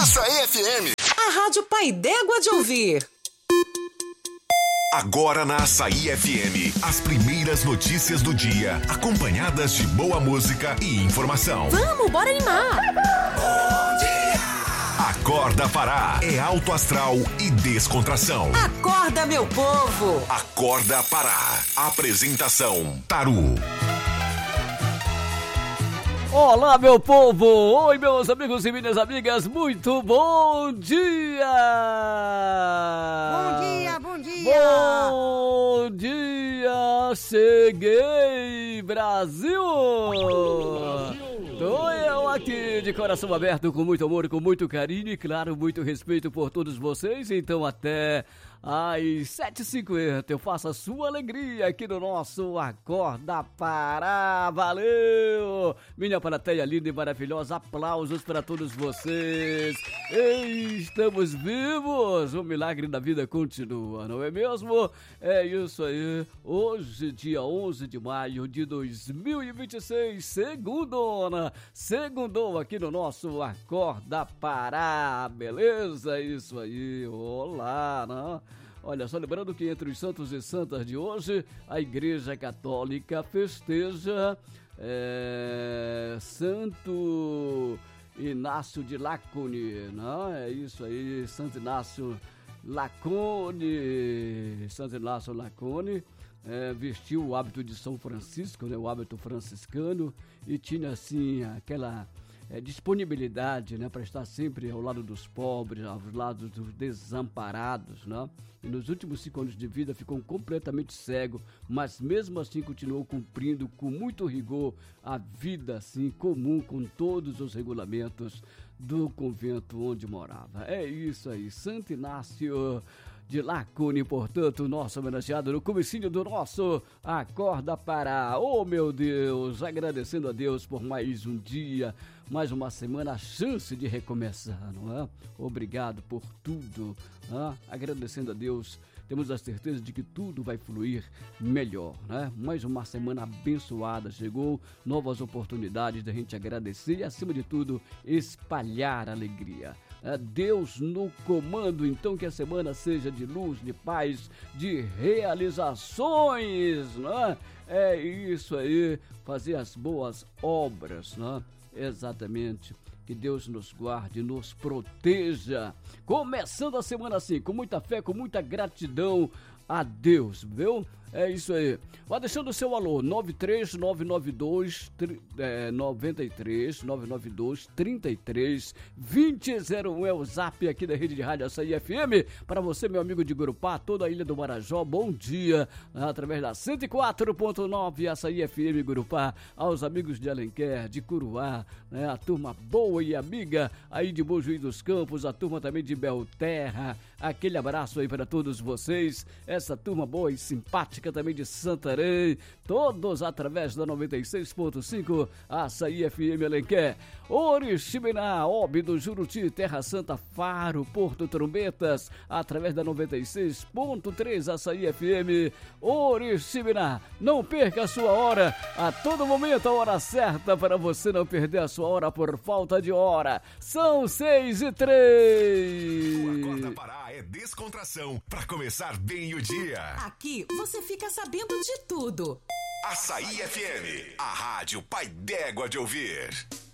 Açaí FM. A Rádio Pai d'Égua de ouvir. Agora na Açaí FM, as primeiras notícias do dia, acompanhadas de boa música e informação. Vamos, bora animar! Bom dia! Acorda Pará, é alto astral e descontração. Acorda, meu povo! Acorda Pará, apresentação Taru. Olá, meu povo! Oi, meus amigos e minhas amigas, muito bom dia! Bom dia, bom dia! Bom dia! Cheguei, Brasil! Tô eu aqui de coração aberto, com muito amor, com muito carinho e, claro, muito respeito por todos vocês. Então, até às 7h50 eu faço a sua alegria aqui no nosso Acorda Pará. Valeu! Minha plateia linda e maravilhosa, aplausos para todos vocês. Estamos vivos! O milagre da vida continua, não é mesmo? É isso aí. Hoje, dia 11 de maio de 2026, segundou aqui no nosso Acorda Pará, beleza? Isso aí, olá, né? Olha, só lembrando que entre os santos e santas de hoje, a Igreja Católica festeja Santo Inácio de Lacone, não? É isso aí, Santo Inácio Lacone, vestiu o hábito de São Francisco, né, o hábito franciscano, e tinha assim aquela disponibilidade, né, para estar sempre ao lado dos pobres, ao lado dos desamparados, né? E nos últimos 5 anos de vida ficou completamente cego, mas mesmo assim continuou cumprindo com muito rigor a vida assim comum, com todos os regulamentos do convento onde morava. É isso aí, Santo Inácio de Lacone, portanto, nosso homenageado no comecinho do nosso Acorda Pará. Oh, meu Deus, agradecendo a Deus por mais um dia, mais uma semana, a chance de recomeçar, não é? Obrigado por tudo, agradecendo a Deus, temos a certeza de que tudo vai fluir melhor, né? Mais uma semana abençoada chegou, novas oportunidades da gente agradecer e, acima de tudo, espalhar alegria. Deus no comando, então que a semana seja de luz, de paz, de realizações, né? É isso aí, fazer as boas obras, né? Exatamente. Que Deus nos guarde, nos proteja. Começando a semana assim, com muita fé, com muita gratidão a Deus, viu? É isso aí. Vai deixando o seu alô, 93992-33-992-33-2001 é o zap aqui da Rede de Rádio Açaí FM. Para você, meu amigo de Gurupá, toda a Ilha do Marajó, bom dia. Através da 104.9 Açaí FM Gurupá, aos amigos de Alenquer, de Curuá, né? A turma boa e amiga aí de Mojuí dos Campos, a turma também de Belterra. Aquele abraço aí para todos vocês, essa turma boa e simpática também de Santarém, todos através da 96.5 Açaí FM Alenquer, Oriximiná, Óbidos, Juruti, Terra Santa, Faro, Porto Trombetas, através da 96.3 Açaí FM, Oriximiná. Não perca a sua hora, a todo momento a hora certa para você não perder a sua hora por falta de hora. São 6h03. O Acorda Pará é descontração para começar bem o dia. Aqui você fica sabendo de tudo. Açaí FM, a rádio Pai d'Égua de ouvir.